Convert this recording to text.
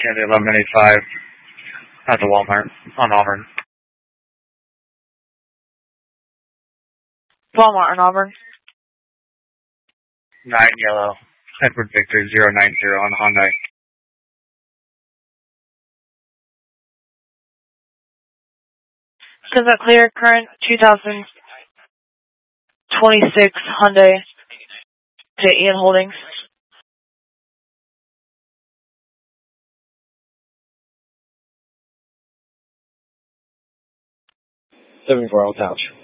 Yeah, the 1185 at the Walmart on Auburn. Walmart on Auburn. 9 yellow. Edward Victor 090 on Hyundai. Is that clear? Current 2026 Hyundai to Ian Holdings. 74 Old Couch.